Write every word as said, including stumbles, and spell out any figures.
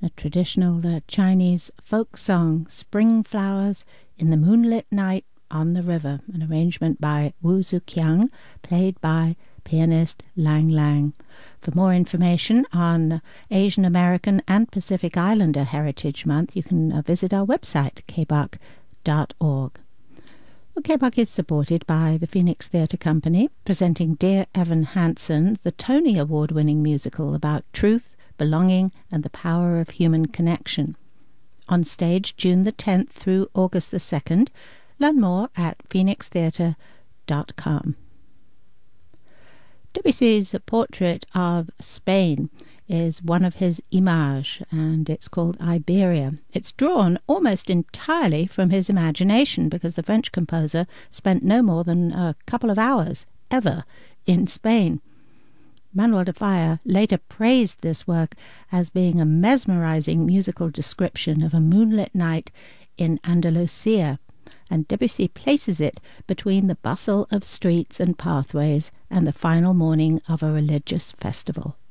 a traditional uh, Chinese folk song, Spring Flowers in the Moonlit Night on the River, an arrangement by Wu Zuqiang, played by pianist Lang Lang. For more information on Asian American and Pacific Islander Heritage Month, you can uh, visit our website, k b u c dot org. Well, K B U C is supported by the Phoenix Theatre Company, presenting Dear Evan Hansen, the Tony Award-winning musical about truth, belonging, and the power of human connection. On stage June the tenth through August the second. Learn more at phoenix theatre dot com. Debussy's portrait of Spain is one of his images, and it's called Iberia. It's drawn almost entirely from his imagination, because the French composer spent no more than a couple of hours ever in Spain. Manuel de Falla later praised this work as being a mesmerizing musical description of a moonlit night in Andalusia, and Debussy places it between the bustle of streets and pathways and the final morning of a religious festival.